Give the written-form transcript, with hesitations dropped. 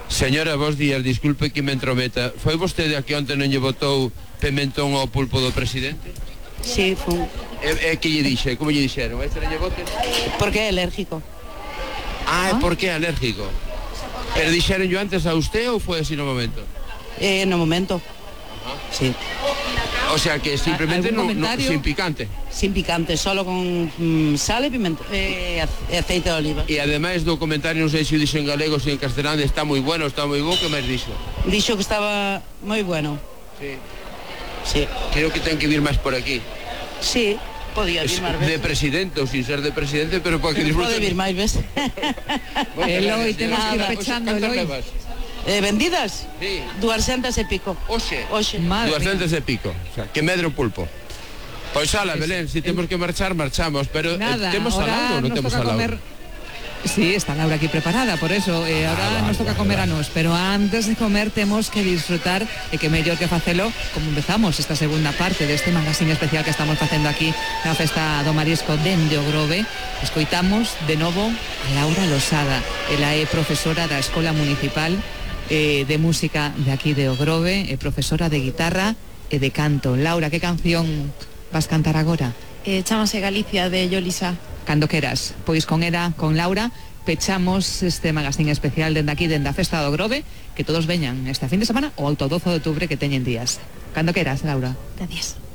Señora, bos días, disculpe que me entrometa. Foi vostede a que onte non lle botou pimentón ao pulpo do presidente? Sí, fue. Que lle dixe? Como lle dixeron? Este non lle botes? Porque é alérgico. Porque é alérgico. Pero dixeron yo antes a usted ou foi así no momento? No momento. Sí. O sea que simplemente sin picante. Sin picante, solo con sal e pimento, aceite de oliva. E ademais do comentario, non sei se o dixo en galego, se en castelán, está moi bueno, está moi bo, que máis dixo? Dixo que estaba moi bueno. Sí. Sí. Creo que ten que vir máis por aquí. Sí, podía vir máis veces. De presidente ou sin ser de presidente, pero para que disfruten. Pode vir máis veces. Eloi, temos que ir pechando, Eloi. Vendidas? Sí. 200 e pico. Oxe. 200 e pico. O sea, que medre o pulpo. Pois ala, Belén, si temos que marchar, marchamos. Pero temos a Laura ou non temos a Laura? Sí, está Laura aquí preparada, por eso ahora nos toca comer a nos, pero antes de comer temos que disfrutar e que mellor que facelo como empezamos esta segunda parte deste magazine especial que estamos facendo aquí na Festa do Marisco dende o Grove. Escoitamos de novo a Laura Losada. Ela é profesora da Escola Municipal de Música de aquí de Ogrove, profesora de guitarra e de canto. Laura, que canción vas cantar agora? Chámase Galicia, de Yolisa. Cando queras, pois con ela, con Laura, pechamos este magazine especial dende aquí, dende a Festa do Grove, que todos veñan este fin de semana ou ao 12 de outubro que teñen días. Cando queras, Laura. Gracias.